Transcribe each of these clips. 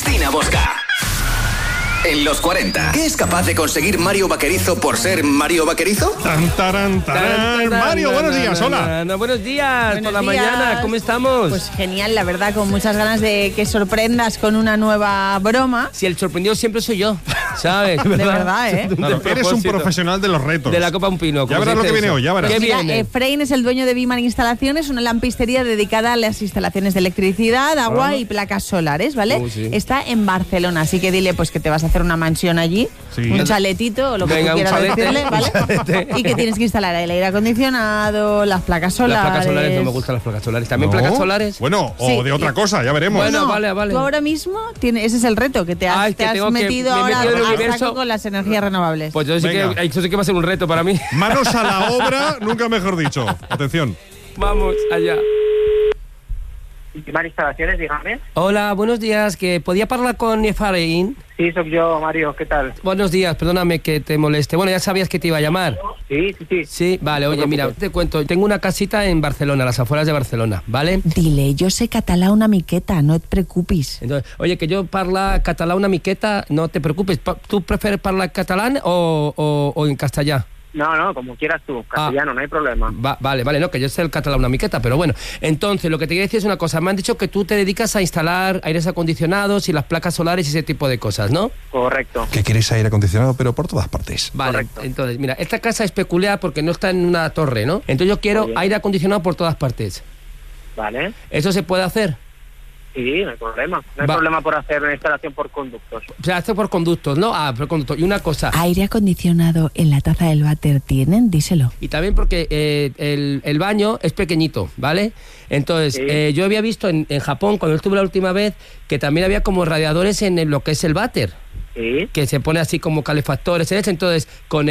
Cristina Bosca. En los 40, ¿qué es capaz de conseguir Mario Vaquerizo por ser Mario Vaquerizo? Tan, taran, taran. Mario, buenos días, hola. Buenos días, por la mañana, ¿cómo estamos? Pues genial, la verdad, con muchas ganas de que sorprendas con una nueva broma. Si el sorprendido siempre soy yo, ¿sabes? De verdad, ¿eh? Claro, eres un profesional de los retos. De la Copa Un Pino. Ya verás lo que viene hoy, ya verás. ¿Qué Mira, viene? Efraín es el dueño de Bimar Instalaciones, una lampistería dedicada a las instalaciones de electricidad, agua y placas solares, ¿vale? Sí. Está en Barcelona, así que dile pues que te vas a hacer una mansión allí, Sí. un chaletito o lo que Venga, tú un quieras chalete, decirle, un ¿vale? chalete. Y que tienes que instalar el aire acondicionado, las placas solares. Las placas solares no me gustan las placas solares. ¿También ¿No? placas solares? Bueno, o Sí. de otra cosa, ya veremos. Bueno, No, vale. Tú ahora mismo ese es el reto, que te has, Ah, es que te has tengo que- metido me he ahora metido en el a universo. saco con las energías renovables. Pues eso Venga. sí que va a ser un reto para mí. Manos a la obra, nunca mejor dicho. Atención. Vamos allá. Bimar Instalaciones, dígame. Hola, buenos días. ¿Que podía hablar con Efraín? Sí, soy yo, Mario, ¿qué tal? Buenos días, perdóname que te moleste. Bueno, ya sabías que te iba a llamar. Sí. Sí, vale, oye, mira, te cuento. Tengo una casita en Barcelona, a las afueras de Barcelona, ¿vale? Dile, yo sé català una miqueta, no te preocupes. Entonces, oye, que yo parla català una miqueta, no te preocupes. ¿Tú prefieres hablar catalán o en castellano? No, como quieras tú, castellano, no hay problema. Vale, no, que yo sé el catalán una miqueta, pero bueno. Entonces, lo que te quería decir es una cosa. Me han dicho que tú te dedicas a instalar aires acondicionados y las placas solares y ese tipo de cosas, ¿no? Correcto. Que queréis aire acondicionado, pero por todas partes. Vale, Correcto. entonces, mira, esta casa es peculiar porque no está en una torre, ¿no? Entonces yo quiero Muy bien. aire acondicionado por todas partes. Vale. ¿Eso se puede hacer? Sí, no hay problema. No hay Va. problema por hacer una instalación por conductos. O sea, hace por conductos, ¿no? Por conductos. Y una cosa, ¿Aire acondicionado en la taza del váter tienen? Díselo. y también porque el baño es pequeñito, ¿vale? Entonces, Sí. yo había visto en Japón, cuando estuve la última vez, que también había como radiadores lo que es el váter, Sí. que se pone así como calefactores, ¿eh? Entonces,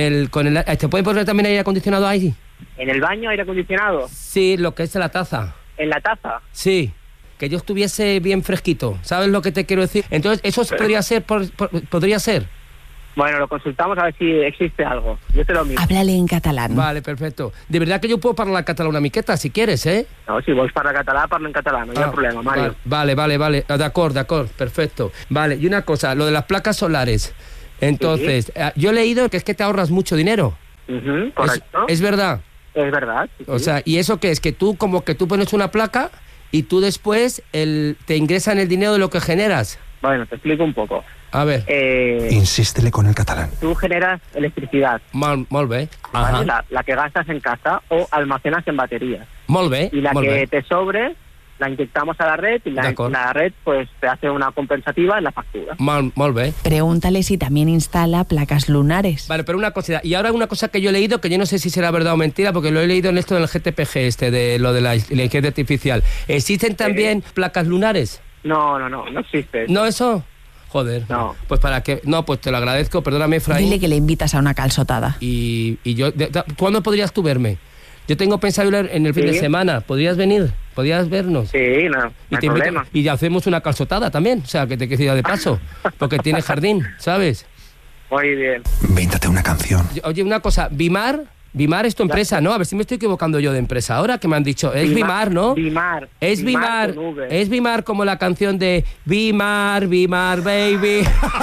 ¿te puede poner también aire acondicionado ahí? ¿En el baño aire acondicionado? Sí, lo que es la taza. ¿En la taza? Sí, que yo estuviese bien fresquito. ¿Sabes lo que te quiero decir? Entonces, eso podría ser, podría ser. Bueno, lo consultamos a ver si existe algo. Yo te lo miro. Háblale en catalán. Vale, perfecto. De verdad que yo puedo hablar catalán una miqueta, si quieres, ¿eh? No, si vols parlar català, parlo en catalán, no hay problema, Mario. Vale. De acuerdo, perfecto. Vale, y una cosa, lo de las placas solares. Entonces, yo he leído que es que te ahorras mucho dinero. Ujú, correcto. ¿Es verdad? Es verdad. Sí, O sí. sea, ¿y eso qué es? Que tú pones una placa y tú después te ingresan el dinero de lo que generas. Bueno, te explico un poco. A ver, Insístele con el catalán. Tú generas electricidad, molt bé. ¿vale? La que gastas en casa o almacenas en baterías. Molt bé, Y la molt que bé. te sobre la inyectamos a la red y D'acord. la red pues te hace una compensativa en la factura. Molt bé. Pregúntale si también instala placas lunares. Vale, pero una cosa, y ahora una cosa que yo he leído, que yo no sé si será verdad o mentira, porque lo he leído en esto del GTPG, de lo de la inteligencia artificial. ¿Existen también placas lunares? No existe. eso. ¿No eso? Joder. No. Pues para que... No, pues te lo agradezco, perdóname, Efraín. Dile que le invitas a una calzotada. Y yo... ¿Cuándo podrías tú verme? Yo tengo pensado ir en el fin de Sí. semana. ¿Podrías venir? ¿Podrías vernos? Sí, no Y hay te invito- problema. y hacemos una calzotada también, o sea, que te quede de paso, porque tiene jardín, ¿sabes? Muy bien. Véntate una canción. Oye, una cosa, Bimar es tu empresa, ¿no? A ver si me estoy equivocando yo de empresa ahora, que me han dicho. Es Bimar, ¿no? Bimar. Es Bimar. con V. Es Bimar como la canción de Bimar, baby.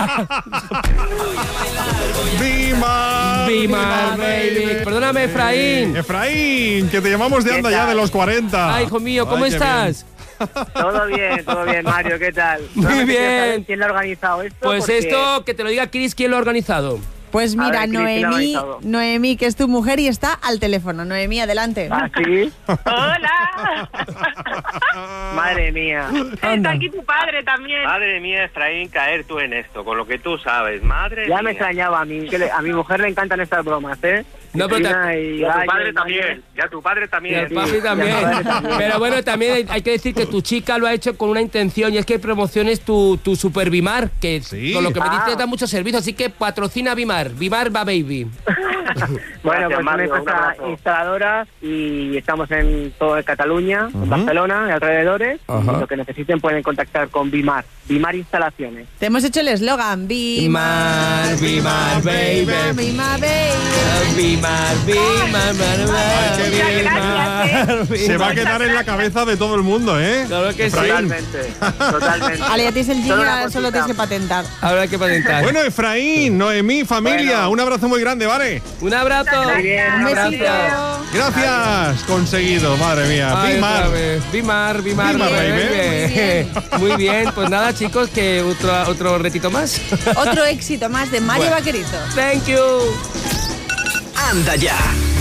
Bimar, baby. Perdóname, Efraín. Efraín, que te llamamos de ¿Qué anda ya tal? de los 40. Ay, hijo mío, ¿cómo Ay, qué estás? Todo bien, Mario, ¿qué tal? Muy Solamente quiero bien. saber ¿Quién lo ha organizado esto? Pues Porque- esto, que te lo diga Chris, ¿quién lo ha organizado? Pues A mira, ver, Cristina, Noemí, organizado. Noemí, que es tu mujer y está al teléfono. Noemí, adelante. ¿Ah, sí? Hola. Madre mía. Está aquí tu padre también. Madre mía, Efraín, caer tú en esto, con lo que tú sabes. Madre Ya mía. me extrañaba a mí, a mi mujer le encantan estas bromas, ¿eh? No, pero Cristina y Y a tu Gallo, padre y también. Y a tu padre Y al también. papi también. y al padre también. Pero bueno, también hay que decir que tu chica lo ha hecho con una intención y es que promociones tu Super Bimar, que Sí. con lo que me Ah. dices da mucho servicio, así que patrocina Bimar. Bimar va baby. Bueno, pues Mario, una un empresa abrazo. instaladora y estamos en toda Cataluña, en Barcelona y alrededores. Ajá. Y lo que necesiten pueden contactar con Bimar Instalaciones. Te hemos hecho el eslogan. Bimar, Bimar, baby. Bimar, baby. Bimar, Bimar, Ay, qué bien. Bimar. Se va a quedar en la cabeza de todo el mundo, ¿eh? Claro que sí. Totalmente. Ale, ya tienes el jingle, Solo una ahora solo cosita. tienes que patentar. Habrá que patentar. Bueno, Efraín, Noemí, familia, Bueno. un abrazo muy grande, ¿vale? Un abrazo. Muy bien, Un abrazo. besito. Gracias, conseguido, madre mía. Ay, Bimar. otra vez. Bimar, Bimar, baby. Muy bien, pues nada, chicos, que otro retito más. Otro éxito más de Mario Bueno. Vaquerizo. Thank you. Anda ya.